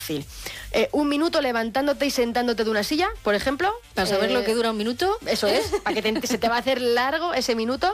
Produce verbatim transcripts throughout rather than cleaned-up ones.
fácil. Eh, un minuto levantándote y sentándote de una silla, por ejemplo. Para saber eh, lo que dura un minuto. Eso es, para que te, se te va a hacer largo ese minuto.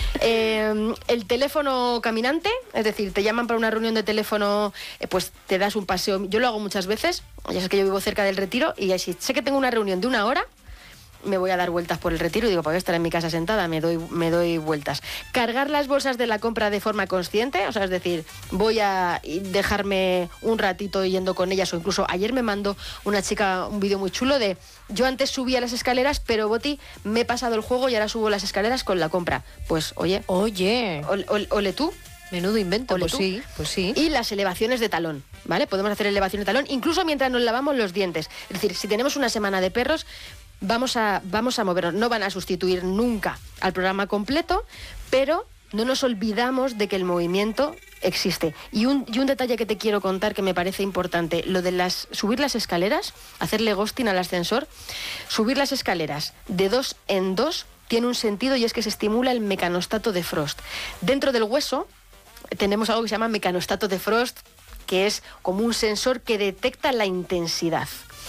Eh, el teléfono caminante, es decir, te llaman para una reunión de teléfono, eh, pues te das un paseo. Yo lo hago muchas veces, ya sé que yo vivo cerca del Retiro, y si sé que tengo una reunión de una hora, me voy a dar vueltas por el Retiro y digo, para estar en mi casa sentada, me doy, me doy vueltas. Cargar las bolsas de la compra de forma consciente, o sea, es decir, voy a dejarme un ratito yendo con ellas, o incluso ayer me mandó una chica un vídeo muy chulo de, yo antes subía las escaleras, pero Boti, me he pasado el juego y ahora subo las escaleras con la compra. Pues, oye, oye, ole, ole, ole tú. Menudo invento, ole pues tú. sí, pues sí. Y las elevaciones de talón, ¿vale? Podemos hacer elevaciones de talón, incluso mientras nos lavamos los dientes. Es decir, si tenemos una semana de perros, Vamos a, vamos a movernos, no van a sustituir nunca al programa completo, pero no nos olvidamos de que el movimiento existe. Y un, y un detalle que te quiero contar que me parece importante, lo de las subir las escaleras, hacerle ghosting al ascensor, subir las escaleras de dos en dos tiene un sentido, y es que se estimula el mecanostato de Frost. Dentro del hueso tenemos algo que se llama mecanostato de Frost, que es como un sensor que detecta la intensidad.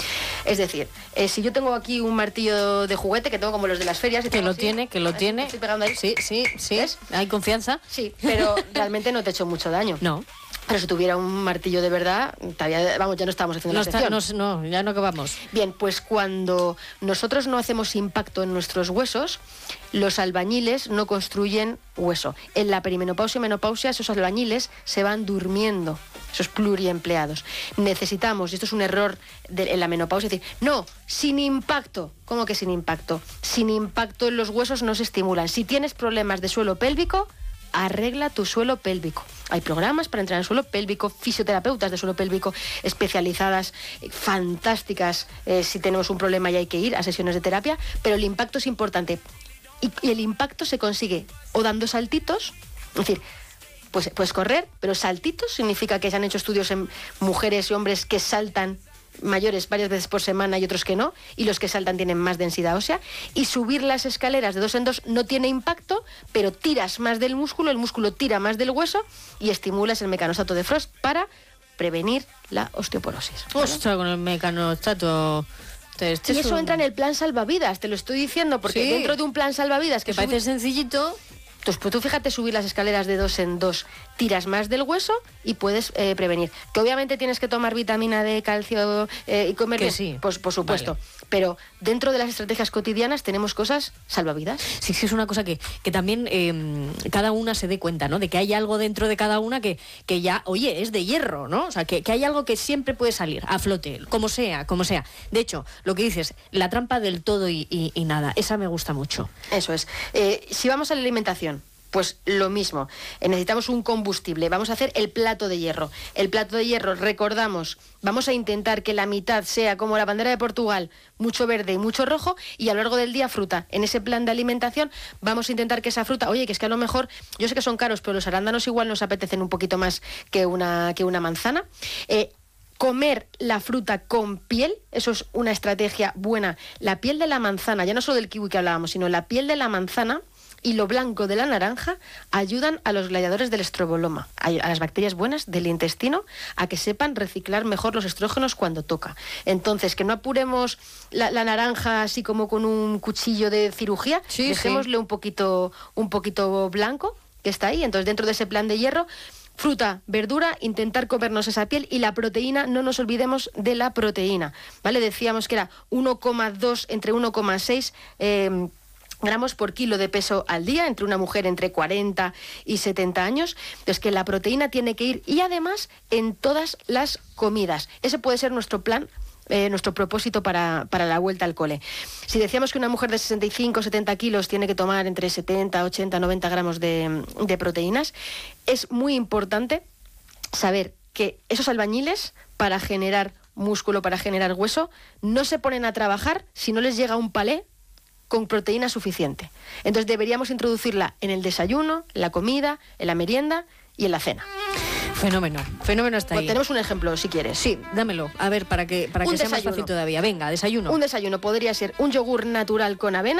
Es decir, eh, si yo tengo aquí un martillo de juguete, que tengo como los de las ferias... Que lo así, tiene, que lo así, tiene. Estoy pegando ahí. Sí, sí, sí. ¿Ves? ¿Hay confianza? Sí, pero realmente no te he hecho mucho daño. No. Pero si tuviera un martillo de verdad, todavía, vamos, ya no estamos haciendo no la sección. Está, no, no, ya no acabamos. Bien, pues cuando nosotros no hacemos impacto en nuestros huesos, los albañiles no construyen hueso. En la perimenopausia y menopausia, esos albañiles se van durmiendo, esos pluriempleados. Necesitamos, y esto es un error de, en la menopausia, decir, no, sin impacto. ¿Cómo que sin impacto? Sin impacto en los huesos no se estimulan. Si tienes problemas de suelo pélvico, arregla tu suelo pélvico. Hay programas para entrenar el suelo pélvico, fisioterapeutas de suelo pélvico especializadas, eh, fantásticas, eh, si tenemos un problema y hay que ir a sesiones de terapia, pero el impacto es importante. Y, y el impacto se consigue o dando saltitos, es decir, pues puedes correr, pero saltitos significa que se han hecho estudios en mujeres y hombres que saltan mayores varias veces por semana y otros que no, y los que saltan tienen más densidad ósea, y subir las escaleras de dos en dos no tiene impacto, pero tiras más del músculo, el músculo tira más del hueso y estimulas el mecanostato de Frost para prevenir la osteoporosis. ¿Vale? Ostras, con el mecanostato... Este y eso un... entra en el plan salvavidas, te lo estoy diciendo, porque sí. dentro de un plan salvavidas que, que parece sub... sencillito... Entonces, pues tú fíjate, subir las escaleras de dos en dos, tiras más del hueso y puedes eh, prevenir. Que obviamente tienes que tomar vitamina D, calcio eh, y comer que bien, sí. pues por supuesto. Vale. Pero dentro de las estrategias cotidianas tenemos cosas salvavidas. Sí, sí, es una cosa que, que también eh, cada una se dé cuenta, ¿no? De que hay algo dentro de cada una que, que ya, oye, es de hierro, ¿no? O sea, que, que hay algo que siempre puede salir a flote, como sea, como sea. De hecho, lo que dices, la trampa del todo y, y, y nada, esa me gusta mucho. Eso es. Eh, si vamos a la alimentación, pues lo mismo, eh, necesitamos un combustible, vamos a hacer el plato de hierro. El plato de hierro, recordamos, vamos a intentar que la mitad sea como la bandera de Portugal, mucho verde y mucho rojo, y a lo largo del día fruta. En ese plan de alimentación vamos a intentar que esa fruta, oye, que es que a lo mejor, yo sé que son caros, pero los arándanos igual nos apetecen un poquito más que una, que una manzana. Eh, Comer la fruta con piel, eso es una estrategia buena. La piel de la manzana, ya no solo del kiwi que hablábamos, sino la piel de la manzana y lo blanco de la naranja ayudan a los gladiadores del estroboloma, a las bacterias buenas del intestino, a que sepan reciclar mejor los estrógenos cuando toca. Entonces, que no apuremos la, la naranja así como con un cuchillo de cirugía, sí, dejémosle sí. un poquito, un poquito blanco, que está ahí. Entonces, dentro de ese plan de hierro, fruta, verdura, intentar comernos esa piel, y la proteína, no nos olvidemos de la proteína, ¿vale? Decíamos que era uno coma dos, entre uno coma seis eh, gramos por kilo de peso al día, entre una mujer entre cuarenta y setenta años. Entonces, que la proteína tiene que ir, y además en todas las comidas. Ese puede ser nuestro plan, eh, nuestro propósito para, para la vuelta al cole. Si decíamos que una mujer de sesenta y cinco o setenta kilos tiene que tomar entre setenta, ochenta, noventa gramos de, de proteínas, es muy importante saber que esos albañiles, para generar músculo, para generar hueso, no se ponen a trabajar si no les llega un palé con proteína suficiente. Entonces deberíamos introducirla en el desayuno, en la comida, en la merienda y en la cena. Fenómeno, fenómeno está ahí. Pues tenemos un ejemplo, si quieres. Sí, dámelo, a ver, para que, para que sea más fácil todavía. Venga, desayuno. Un desayuno podría ser un yogur natural con avena,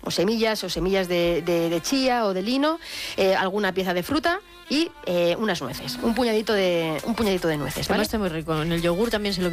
o semillas, o semillas de, de, de chía o de lino, eh, alguna pieza de fruta y eh, unas nueces, un puñadito de, un puñadito de nueces, ¿vale? Además está muy rico. En el yogur también se lo